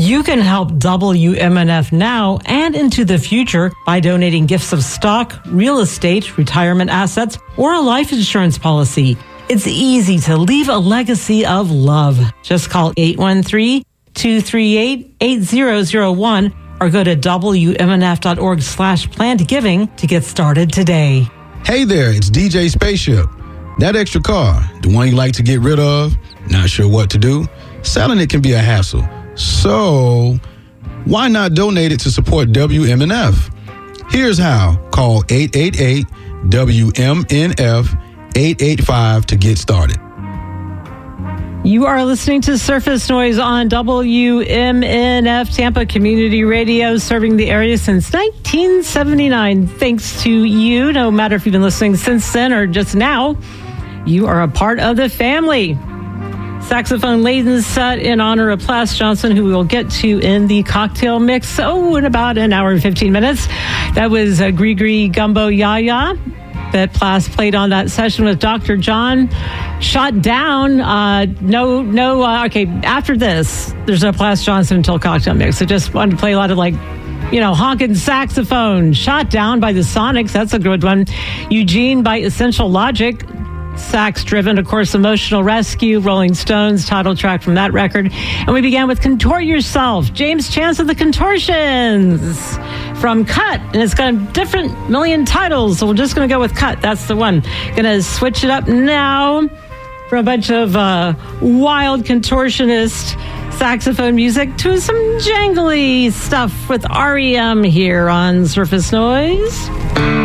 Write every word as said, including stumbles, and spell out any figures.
You can help W M N F now and into the future by donating gifts of stock, real estate, retirement assets, or a life insurance policy. It's easy to leave a legacy of love. Just call eight one three, two three eight, eight zero zero one or go to W M N F dot org slash planned giving to get started today. Hey there, it's D J Spaceship. That extra car, the one you like to get rid of, not sure what to do? Selling it can be a hassle. So, why not donate it to support W M N F? Here's how. Call eight eight eight W M N F eight eight five to get started. You are listening to Surface Noise on W M N F Tampa Community Radio, serving the area since nineteen seventy-nine. Thanks to you, no matter if you've been listening since then or just now, you are a part of the family. Saxophone laden set in honor of Plas Johnson, who we will get to in the cocktail mix, oh, in about an hour and fifteen minutes. That was uh, Grigri Gumbo Yaya that Plas played on that session with Doctor John. Shot down. Uh, no, no, uh, okay, after this, there's no Plas Johnson until cocktail mix. I just wanted to play a lot of, like, you know, honking saxophone. Shot down by the Sonics. That's a good one. Eugene by Essential Logic. Sax-driven, of course, Emotional Rescue, Rolling Stones, title track from that record. And we began with Contort Yourself, James Chance of the Contortions from Cut. And it's got a different million titles, so we're just going to go with Cut. That's the one. Going to switch it up now from a bunch of uh, wild contortionist saxophone music to some jangly stuff with R E M here on Surface Noise.